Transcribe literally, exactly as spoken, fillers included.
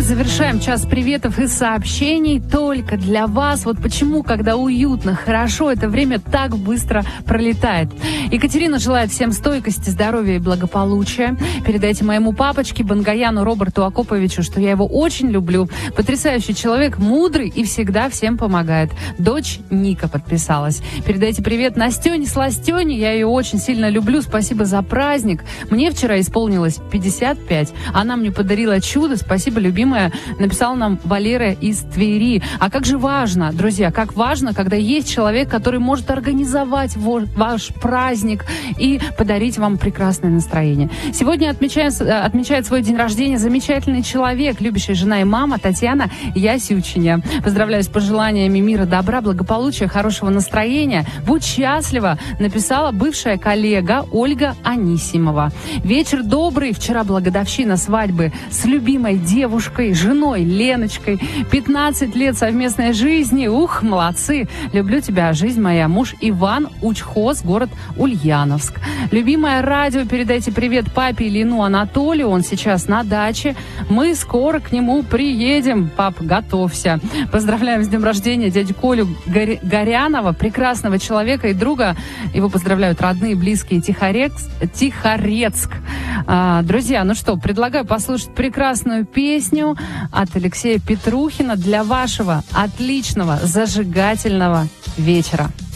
завершаем час приветов и сообщений только для вас. Вот почему, когда уютно, хорошо, это время так быстро пролетает. Екатерина желает всем стойкости, здоровья и благополучия. Передайте моему папочке Бангаяну Роберту Акоповичу, что я его очень люблю. Потрясающий человек, мудрый и всегда всем помогает. Дочь Ника подписалась. Передайте привет Настене Сластене. Я ее очень сильно люблю. Спасибо за праздник. Мне вчера исполнилось пятьдесят пять. Она мне подарила чудо. Спасибо, любимая. Написала нам Валера из Твери. А как же важно, друзья, как важно, когда есть человек, который может организовать ваш праздник и подарить вам прекрасное настроение. Сегодня отмечает, отмечает свой день рождения замечательный человек, любящая жена и мама Татьяна Ясючиня. Поздравляю с пожеланиями мира, добра, благополучия, хорошего настроения. Будь счастлива, написала бывшая коллега Ольга Анисимова. Вечер добрый. Вчера была годовщина свадьбы с любимой девушкой, женой Леночкой. пятнадцать лет совместной жизни. Ух, молодцы. Люблю тебя, жизнь моя. Муж Иван Учхоз, город Ульяновск. Любимое радио, передайте привет папе Лену Анатолию. Он сейчас на даче. Мы скоро к нему приедем. Пап, готовься. Поздравляем с днем рождения дядю Колю Горя... Горянова, прекрасного человека и друга. Его поздравляют родные, близкие. Тихорецк. Тихорецк. А, друзья, ну что, предлагаю послушать прекрасную песню от Алексея Петрухина для вашего отличного зажигательного вечера.